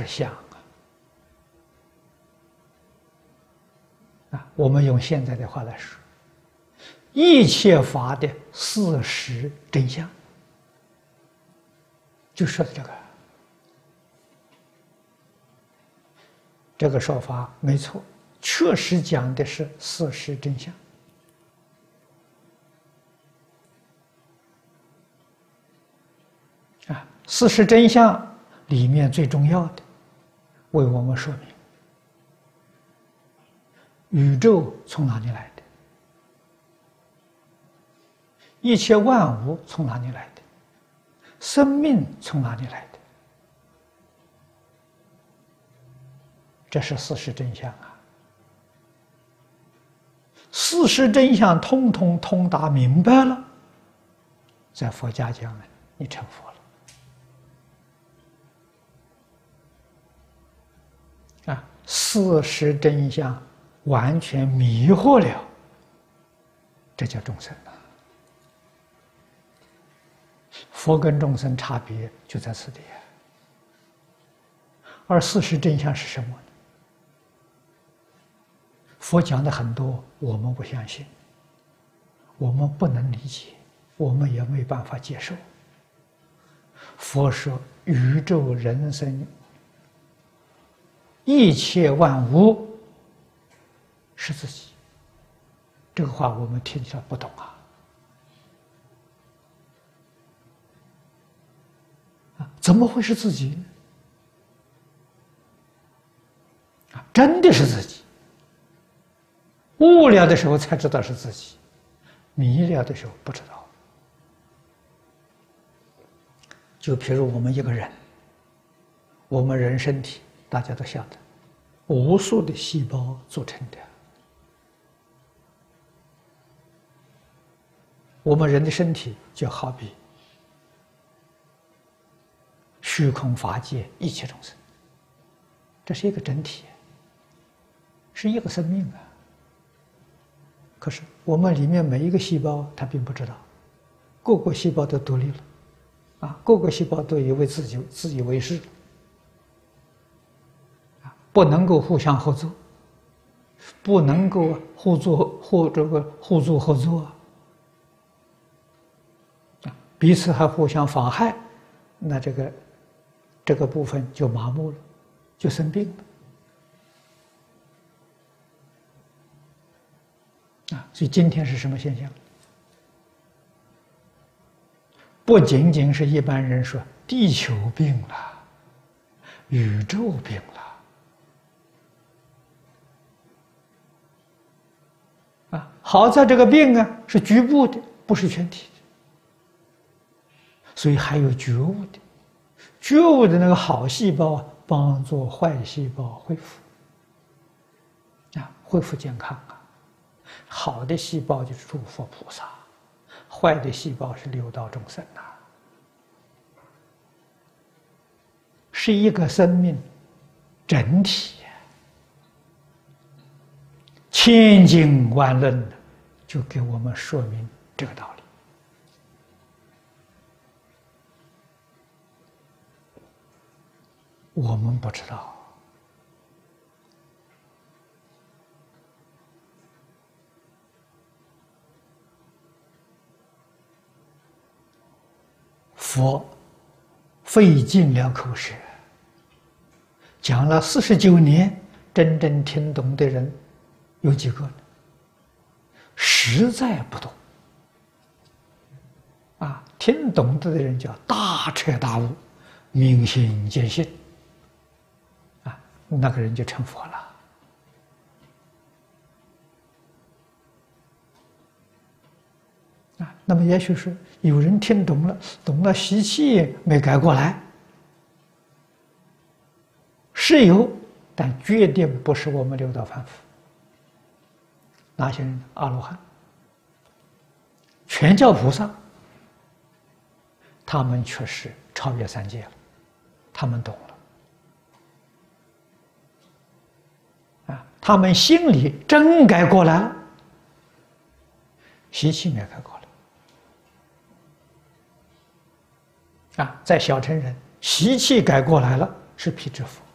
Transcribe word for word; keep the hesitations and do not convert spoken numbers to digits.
相啊！啊，我们用现在的话来说，一切法的事实真相，就说的这个。这个说法没错，确实讲的是事实真相。啊，事实真相里面最重要的，为我们说明宇宙从哪里来的，一切万物从哪里来的，生命从哪里来的，这是事实真相啊！事实真相通通通达明白了，在佛家讲呢，你成佛了。啊，事实真相完全迷惑了，这叫众生啊。佛跟众生差别就在此地。而事实真相是什么呢？佛讲的很多，我们不相信，我们不能理解，我们也没办法接受。佛说宇宙人生一切万物是自己，这个话我们听起来不懂啊！啊，怎么会是自己呢？啊，真的是自己。悟了的时候才知道是自己，迷了的时候不知道。就譬如我们一个人，我们人身体大家都晓得，无数的细胞组成的。我们人的身体就好比虚空法界一切众生，这是一个整体，是一个生命啊。可是我们里面每一个细胞，它并不知道，个个细胞都独立了，啊，个个细胞都以为自己自以为是，啊，不能够互相合作，不能够互作互这个互助合作啊，啊，彼此还互相妨害，那这个这个部分就麻木了，就生病了。啊，所以今天是什么现象？不仅仅是一般人说地球病了，宇宙病了。啊，好在这个病啊是局部的，不是全体的，所以还有觉悟的，觉悟的那个好细胞啊，帮助坏细胞恢复，啊，恢复健康啊。好的细胞就是诸佛菩萨，坏的细胞是六道众生呐、啊，是一个生命整体，千经万论的就给我们说明这个道理。我们不知道。佛费尽了口舌，讲了四十九年，真正听懂的人有几个呢？实在不多。啊，听懂的人叫大彻大悟，明心见性，啊，那个人就成佛了。啊，那么也许是有人听懂了，懂了习气没改过来，是有，但决定不是我们六道凡夫。哪些人？阿罗汉、全教菩萨，他们确实超越三界了，他们懂了，啊，他们心里真改过来了，习气没改过来。啊，在小乘人习气改过来了，是辟支佛，